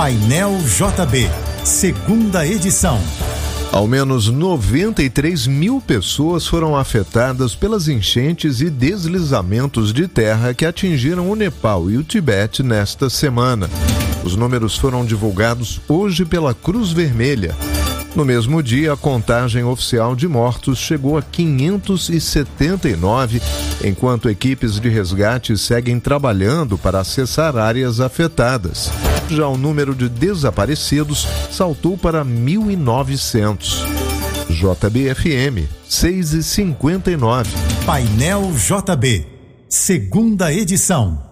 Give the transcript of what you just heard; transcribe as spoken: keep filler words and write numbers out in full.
Painel J B, segunda edição. Ao menos noventa e três mil pessoas foram afetadas pelas enchentes e deslizamentos de terra que atingiram o Nepal e o Tibete nesta semana. Os números foram divulgados hoje pela Cruz Vermelha. No mesmo dia, a contagem oficial de mortos chegou a quinhentos e setenta e nove, enquanto equipes de resgate seguem trabalhando para acessar áreas afetadas. Já o número de desaparecidos saltou para mil e novecentos. J B F M, seis e cinquenta e nove. Painel J B, segunda edição.